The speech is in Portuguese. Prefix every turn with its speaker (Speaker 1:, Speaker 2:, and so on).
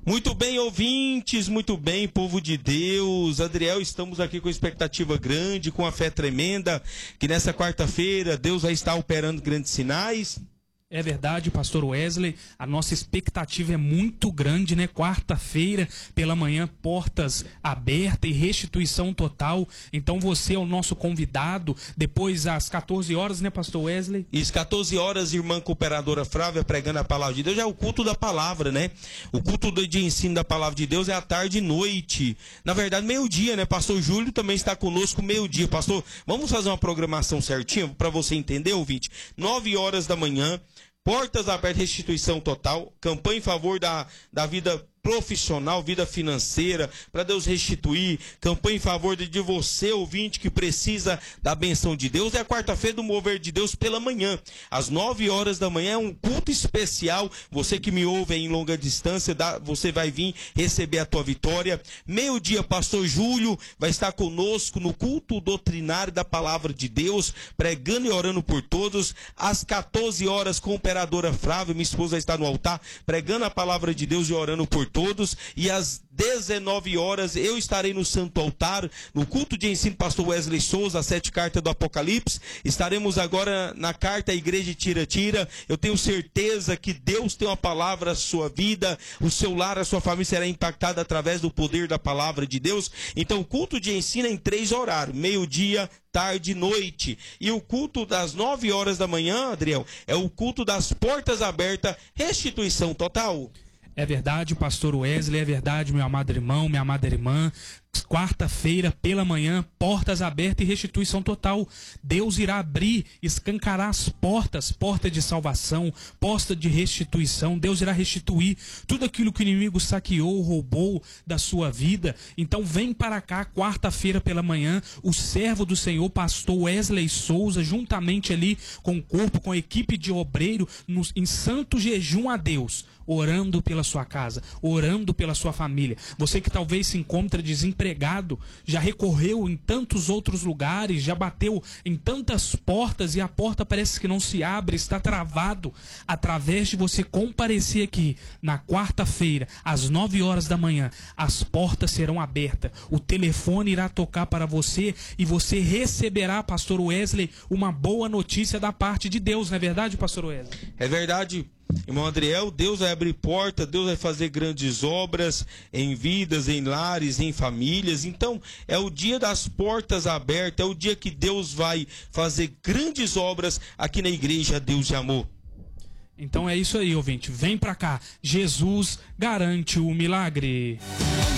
Speaker 1: Muito bem, ouvintes, muito bem, povo de Deus. Adriel, estamos aqui com expectativa grande, com a fé tremenda, que nessa quarta-feira Deus vai estar operando grandes sinais.
Speaker 2: É verdade, pastor Wesley, a nossa expectativa é muito grande, né? Quarta-feira, pela manhã, portas abertas e restituição total. Então você é o nosso convidado, depois às 14 horas, né, pastor Wesley?
Speaker 1: Isso, 14 horas, irmã cooperadora Flávia pregando a palavra de Deus. Já é o culto da palavra, né? O culto de ensino da palavra de Deus é à tarde e noite. Na verdade, meio-dia, né? Pastor Júlio também está conosco meio-dia. Pastor, vamos fazer uma programação certinha para você entender, ouvinte? 9 horas da manhã. Portas abertas, restituição total, campanha em favor da vida profissional, vida financeira, para Deus restituir, campanha em favor de você, ouvinte, que precisa da benção de Deus. É a quarta-feira do mover de Deus pela manhã, às 9 horas da manhã, é um culto especial. Você que me ouve em longa distância, você vai vir receber a tua vitória. Meio-dia, pastor Júlio vai estar conosco no culto doutrinário da palavra de Deus, pregando e orando por todos. Às 14 horas, com a operadora Flávia, minha esposa está no altar, pregando a palavra de Deus e orando por todos. E às 19 horas eu estarei no Santo Altar, no culto de ensino pastor Wesley Souza, a 7 cartas do Apocalipse. Estaremos agora na carta à igreja de Tiratira. Eu tenho certeza que Deus tem uma palavra à sua vida, o seu lar, a sua família será impactada através do poder da palavra de Deus. Então o culto de ensino é em 3 horários, meio-dia, tarde e noite. E o culto das 9 horas da manhã, Adriel, é o culto das portas abertas, restituição total.
Speaker 2: É verdade, pastor Wesley, é verdade, meu amado irmão, minha amada irmã. Quarta-feira, pela manhã, portas abertas e restituição total. Deus irá abrir, escancarar as portas, porta de salvação, porta de restituição. Deus irá restituir tudo aquilo que o inimigo saqueou, roubou da sua vida. Então vem para cá, quarta-feira pela manhã, o servo do Senhor, pastor Wesley Souza, juntamente ali com o corpo, com a equipe de obreiro, em santo jejum a Deus, orando pela sua casa, orando pela sua família. Você que talvez se encontra desempregado, já recorreu em tantos outros lugares, já bateu em tantas portas e a porta parece que não se abre, está travado. Através de você comparecer aqui na quarta-feira, às 9 horas da manhã, as portas serão abertas, o telefone irá tocar para você e você receberá, pastor Wesley, uma boa notícia da parte de Deus. Não é verdade, pastor Wesley?
Speaker 1: É verdade, irmão Adriel. Deus vai abrir porta, Deus vai fazer grandes obras em vidas, em lares, em famílias. Então é o dia das portas abertas, é o dia que Deus vai fazer grandes obras aqui na igreja Deus de Amor.
Speaker 2: Então é isso aí, ouvinte, vem pra cá, Jesus garante o milagre.